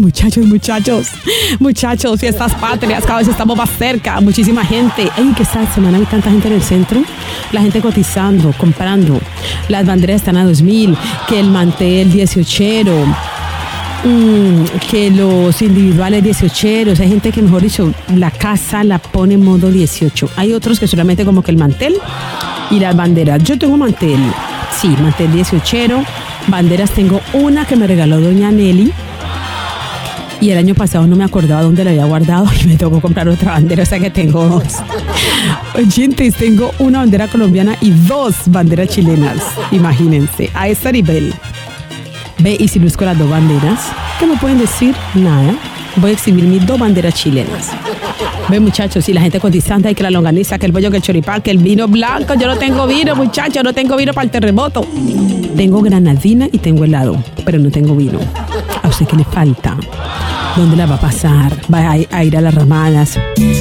muchachos, fiestas patrias, cada vez estamos más cerca, muchísima gente. Ey, que esta semana hay tanta gente en el centro, la gente cotizando, comprando, las banderas están a 2.000, que el mantel 18, que los individuales 18, hay gente que, mejor dicho, la casa la pone en modo 18, hay otros que solamente como que el mantel y las banderas. Yo tengo mantel, sí, mantel 18, banderas tengo una que me regaló doña Nelly, y el año pasado no me acordaba dónde la había guardado y me tocó comprar otra bandera, o sea que tengo 2. Oyentes, tengo una bandera colombiana y 2 banderas chilenas, imagínense, a este nivel. Ve, y si luzco las 2 banderas, ¿qué me pueden decir? Nada. Voy a exhibir mis 2 banderas chilenas. Ve, muchachos, y la gente cotizante, hay que la longaniza, que el pollo, que el choripán, que el vino blanco. Yo no tengo vino, muchachos, no tengo vino para el terremoto. Tengo granadina y tengo helado, pero no tengo vino. ¿A usted qué le falta? ¿Dónde la va a pasar? ¿Va a ir a las Ramadas?